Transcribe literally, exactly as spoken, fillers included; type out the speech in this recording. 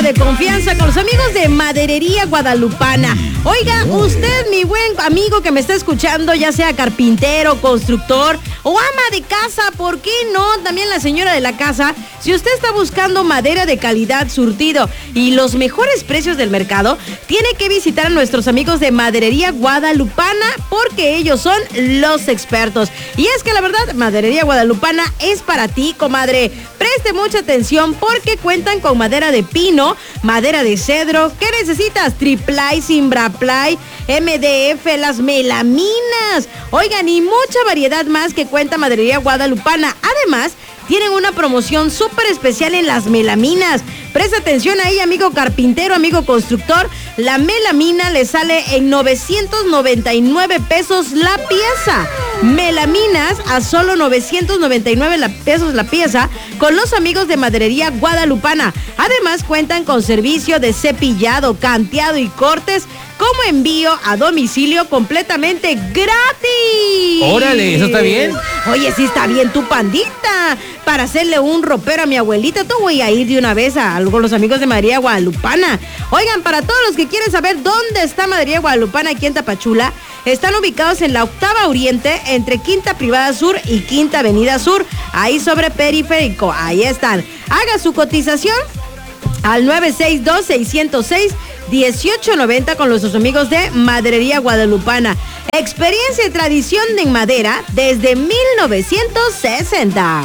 de confianza con los amigos de Maderería Guadalupana. Oiga, usted, mi buen amigo que me está escuchando, ya sea carpintero, constructor o ama de casa, ¿por qué no? También la señora de la casa, si usted está buscando madera de calidad, surtido y los mejores precios del mercado, tiene que visitar a nuestros amigos de Maderería Guadalupana porque ellos son los expertos. Y es que la verdad, Maderería Guadalupana es para ti, comadre. Preste mucha atención porque cuentan con madera de pino, madera de cedro. ¿Qué necesitas? Triply, Simbraply, M D F, las melaminas. Oigan, y mucha variedad más que cuenta Maderería Guadalupana. Además, tienen una promoción súper especial en las melaminas. Presta atención ahí, amigo carpintero, amigo constructor. La melamina le sale en novecientos noventa y nueve pesos la pieza. Melaminas a solo novecientos noventa y nueve pesos la pieza con los amigos de Maderería Guadalupana. Además, cuentan con servicio de cepillado, canteado y cortes como envío a domicilio completamente gratis. Órale, ¿eso está bien? Oye, sí está bien tu pandita. Para hacerle un ropero a mi abuelita, tú voy a ir de una vez a, a con los amigos de Maderería Guadalupana. Oigan, para todos los que quieren saber dónde está Maderería Guadalupana aquí en Tapachula, están ubicados en la Octava Oriente, entre Quinta Privada Sur y Quinta Avenida Sur, ahí sobre Periférico. Ahí están. Haga su cotización al nueve seis dos, seis cero seis, uno ocho nueve cero con nuestros amigos de Maderería Guadalupana. Experiencia y tradición en madera desde mil novecientos sesenta.